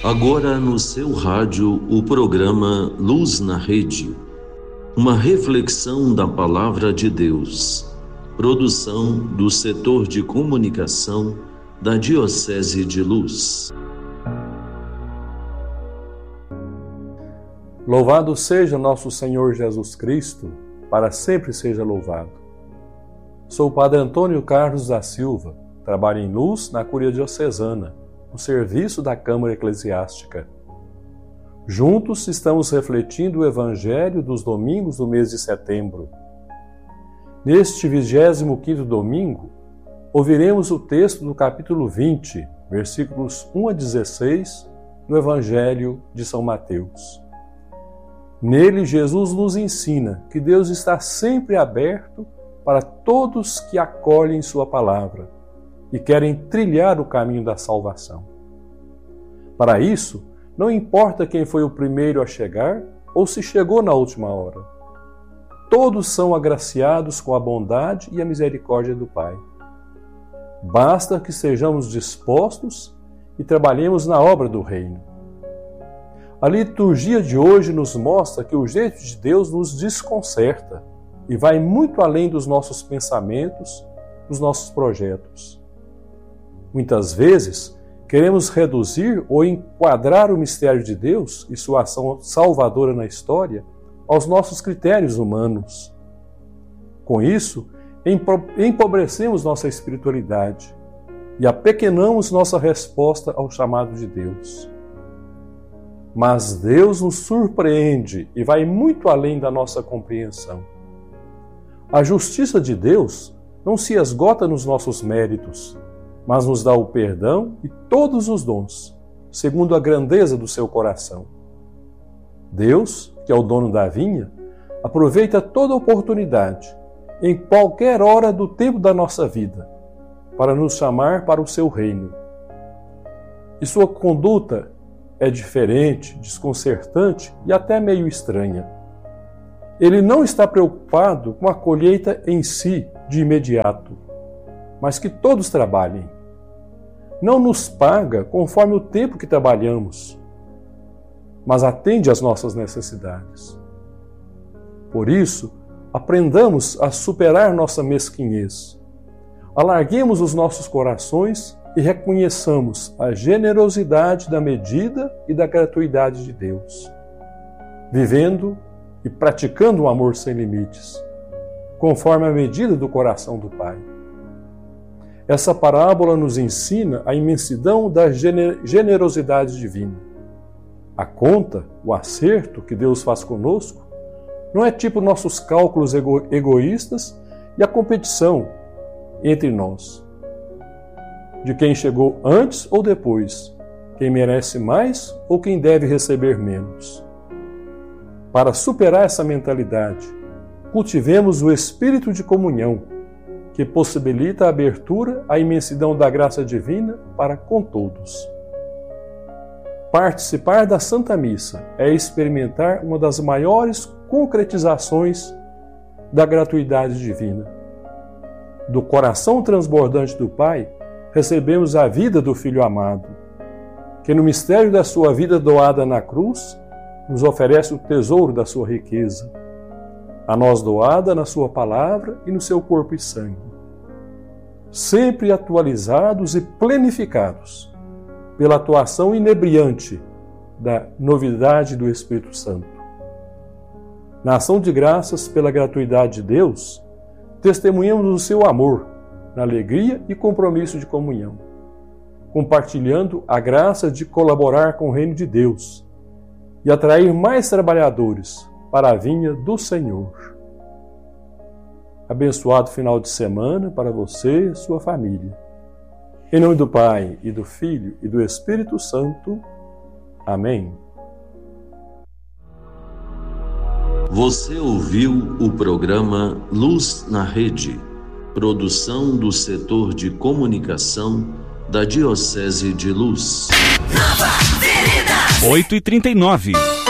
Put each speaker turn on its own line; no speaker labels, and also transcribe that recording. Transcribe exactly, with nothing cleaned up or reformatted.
Agora no seu rádio, o programa Luz na Rede. Uma reflexão da Palavra de Deus. Produção do setor de comunicação da Diocese de Luz.
Louvado seja nosso Senhor Jesus Cristo, para sempre seja louvado. Sou o Padre Antônio Carlos da Silva, trabalho em Luz na Cúria Diocesana, no serviço da Câmara Eclesiástica. Juntos estamos refletindo o Evangelho dos domingos do mês de setembro. Neste vigésimo quinto domingo, ouviremos o texto do capítulo vinte, versículos um a dezesseis, do Evangelho de São Mateus. Nele, Jesus nos ensina que Deus está sempre aberto para todos que acolhem sua palavra e querem trilhar o caminho da salvação. Para isso, não importa quem foi o primeiro a chegar ou se chegou na última hora. Todos são agraciados com a bondade e a misericórdia do Pai. Basta que sejamos dispostos e trabalhemos na obra do Reino. A liturgia de hoje nos mostra que o jeito de Deus nos desconcerta e vai muito além dos nossos pensamentos, dos nossos projetos. Muitas vezes, queremos reduzir ou enquadrar o mistério de Deus e sua ação salvadora na história aos nossos critérios humanos. Com isso, empobrecemos nossa espiritualidade e apequenamos nossa resposta ao chamado de Deus. Mas Deus nos surpreende e vai muito além da nossa compreensão. A justiça de Deus não se esgota nos nossos méritos, mas nos dá o perdão e todos os dons, segundo a grandeza do seu coração. Deus, que é o dono da vinha, aproveita toda oportunidade, em qualquer hora do tempo da nossa vida, para nos chamar para o seu reino. E sua conduta é diferente, desconcertante e até meio estranha. Ele não está preocupado com a colheita em si, de imediato, mas que todos trabalhem. Não nos paga conforme o tempo que trabalhamos, mas atende às nossas necessidades. Por isso, aprendamos a superar nossa mesquinhez. Alarguemos os nossos corações e reconheçamos a generosidade da medida e da gratuidade de Deus, vivendo e praticando um amor sem limites, conforme a medida do coração do Pai. Essa parábola nos ensina a imensidão da generosidade divina. A conta, o acerto que Deus faz conosco, não é tipo nossos cálculos ego- egoístas e a competição entre nós, de quem chegou antes ou depois, quem merece mais ou quem deve receber menos. Para superar essa mentalidade, cultivemos o espírito de comunhão, que possibilita a abertura à imensidão da graça divina para com todos. Participar da Santa Missa é experimentar uma das maiores concretizações da gratuidade divina. Do coração transbordante do Pai, recebemos a vida do Filho amado, que no mistério da sua vida doada na cruz, nos oferece o tesouro da sua riqueza, a nós doada na sua palavra e no seu corpo e sangue, sempre atualizados e plenificados pela atuação inebriante da novidade do Espírito Santo. Na ação de graças pela gratuidade de Deus, testemunhamos o seu amor, na alegria e compromisso de comunhão, compartilhando a graça de colaborar com o reino de Deus e atrair mais trabalhadores para a vinha do Senhor. Abençoado final de semana para você e sua família. Em nome do Pai, e do Filho, e do Espírito Santo. Amém.
Você ouviu o programa Luz na Rede, produção do setor de comunicação da Diocese de Luz.
oito e trinta e nove.